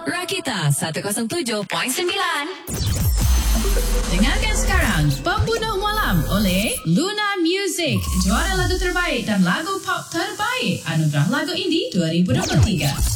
Rakita 107.9. Dengarkan sekarang Pembunuh Malam oleh Luna Music, juara lagu terbaik dan lagu pop terbaik Anugerah Lagu Indie 2023.